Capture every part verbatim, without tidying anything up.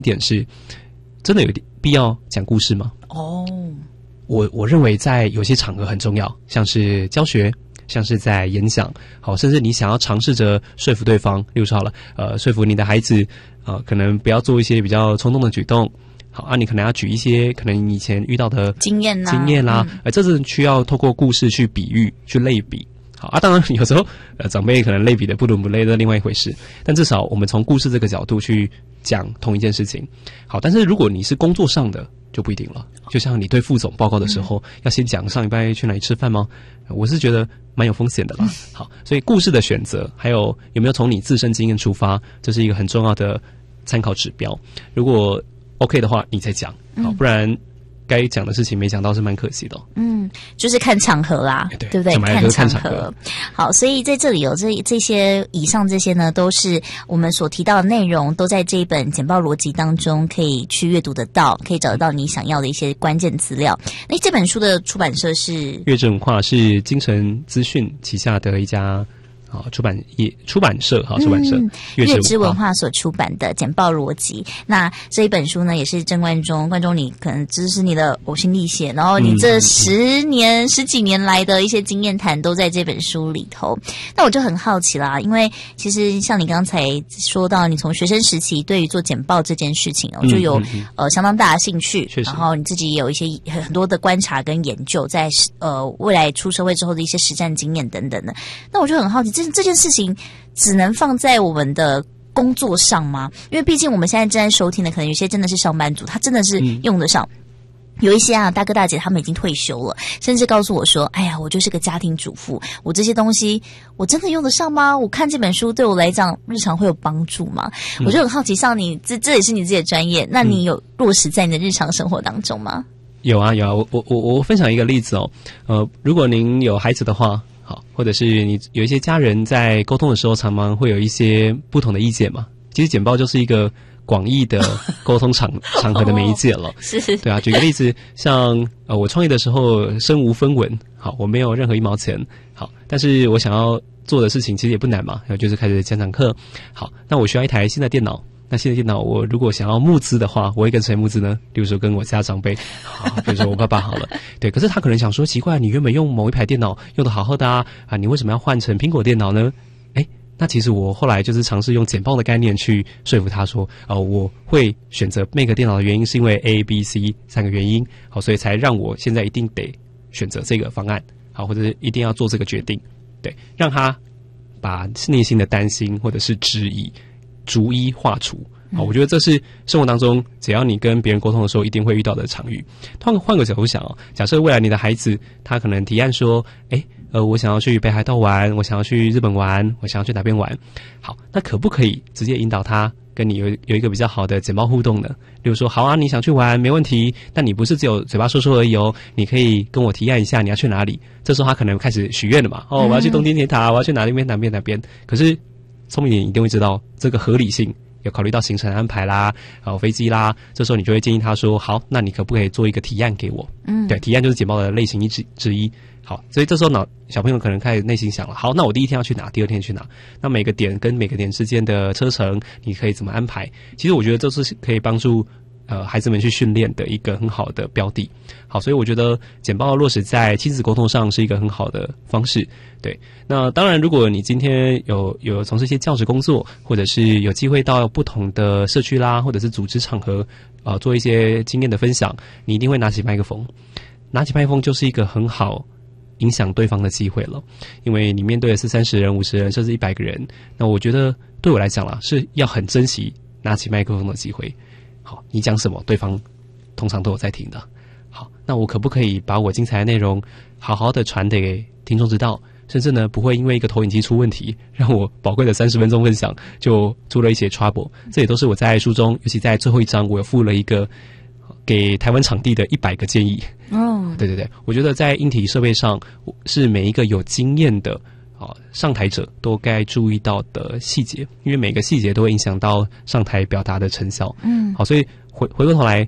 点是，真的有必要讲故事吗？ 哦， 我我认为在有些场合很重要，像是教学，像是在演讲，好，甚至你想要尝试着说服对方，例如说好了，呃，说服你的孩子，呃，可能不要做一些比较冲动的举动。好啊，你可能要举一些可能你以前遇到的经验啦， 经验啦， 嗯、 呃，这是需要透过故事去比喻、去类比。好啊，当然有时候呃长辈可能类比的不伦不类的另外一回事，但至少我们从故事这个角度去讲同一件事情。好，但是如果你是工作上的就不一定了，就像你对副总报告的时候，嗯、要先讲上礼拜去哪里吃饭吗？我是觉得蛮有风险的啦。好，所以故事的选择，还有有没有从你自身经验出发，这是一个很重要的参考指标。如果OK 的话，你再讲，好，不然该讲的事情没讲到是蛮可惜的、哦。 嗯，就是看场合啦， 对, 对不对？ 看场合。 合好，所以在这里有这这些以上这些呢，都是我们所提到的内容，都在这一本简报逻辑当中可以去阅读得到，可以找得到你想要的一些关键资料。那这本书的出版社是月之文化，是精神资讯旗下的一家。啊，出版业出版社哈，出版社、嗯、 月之文化所出版的简报逻辑。那这一本书呢，也是郑冠中，冠中你可能这是你的呕心沥血，然后你这十年、嗯、十几年来的一些经验谈都在这本书里头。那我就很好奇啦，因为其实像你刚才说到，你从学生时期对于做简报这件事情哦，就有、嗯嗯、呃相当大的兴趣，然后你自己也有一些很多的观察跟研究，在呃未来出社会之后的一些实战经验等等的。那我就很好奇。这件事情只能放在我们的工作上吗？因为毕竟我们现在正在收听的，可能有些真的是上班族，他真的是用得上。嗯、有一些啊，大哥大姐他们已经退休了，甚至告诉我说：“哎呀，我就是个家庭主妇，我这些东西我真的用得上吗？我看这本书对我来讲，日常会有帮助吗？”嗯、我就很好奇，像你这这也是你自己的专业，那你有落实在你的日常生活当中吗？ 有啊，有啊，我我我我分享一个例子哦，呃，如果您有孩子的话。好，或者是你有一些家人在沟通的时候，常常会有一些不同的意见嘛。其实简报就是一个广义的沟通场场合的媒介了。 是， 对啊。举个例子，像呃，我创业的时候身无分文，好，我没有任何一毛钱，好，但是我想要做的事情其实也不难嘛，然后就是开始讲讲课。好，那我需要一台新的电脑。那新的电脑，我如果想要募资的话，我会跟谁募资呢？比如说跟我家长辈，好，比如说我爸爸好了，对。可是他可能想说，奇怪，你原本用某一台电脑用得好好的啊，啊，你为什么要换成苹果电脑呢？哎，那其实我后来就是尝试用简报的概念去说服他说，哦、呃，我会选择那个电脑的原因是因为 A、B、C 三个原因，好，所以才让我现在一定得选择这个方案，好，或者是一定要做这个决定，对，让他把内心的担心或者是质疑逐一化除。好，我觉得这是生活当中只要你跟别人沟通的时候一定会遇到的场域。换个换个角度想哦，假设未来你的孩子他可能提案说，诶，呃，我想要去北海道玩，我想要去日本玩，我想要去哪边玩。好，那可不可以直接引导他跟你有有一个比较好的简报互动呢？例如说，好啊，你想去玩没问题，但你不是只有嘴巴说说而已哦，你可以跟我提案一下你要去哪里。这时候他可能开始许愿了嘛，哦，我要去东京铁塔，我要去哪边哪边哪边。可是聪明人一定会知道这个合理性。有考虑到行程安排啦，还有飞机啦，这时候你就会建议他说：“好，那你可不可以做一个提案给我？”嗯，对，提案就是简报的类型之之一。好，所以这时候脑小朋友可能开始内心想了：好，那我第一天要去哪？第二天去哪？那每个点跟每个点之间的车程，你可以怎么安排？其实我觉得这是可以帮助呃孩子们去训练的一个很好的标的。好，所以我觉得简报落实在亲子沟通上是一个很好的方式。对，那当然，如果你今天有有从事一些教职工作，或者是有机会到不同的社区啦，或者是组织场合，呃，做一些经验的分享，你一定会拿起麦克风。拿起麦克风就是一个很好影响对方的机会了，因为你面对的是三十人、五十人，甚至一百个人。那我觉得对我来讲啦，是要很珍惜拿起麦克风的机会。好，你讲什么，对方通常都有在听的。好，那我可不可以把我精彩的内容好好的传给听众知道？甚至呢，不会因为一个投影机出问题，让我宝贵的三十分钟分享就出了一些 trouble。这也都是我在书中，尤其在最后一章，我有附了一个给台湾场地的一百个建议。哦，对对对，我觉得在硬体设备上是每一个有经验的啊上台者都该注意到的细节，因为每个细节都会影响到上台表达的成效。嗯，好，所以回回过头来，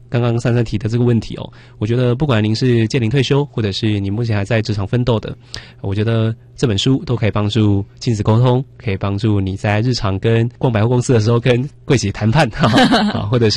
刚刚珊珊提的这个问题哦，我觉得不管您是届龄退休，或者是你目前还在职场奋斗的，我觉得这本书都可以帮助亲子沟通，可以帮助你在日常跟逛百货公司的时候跟柜姐谈判，哈，或者是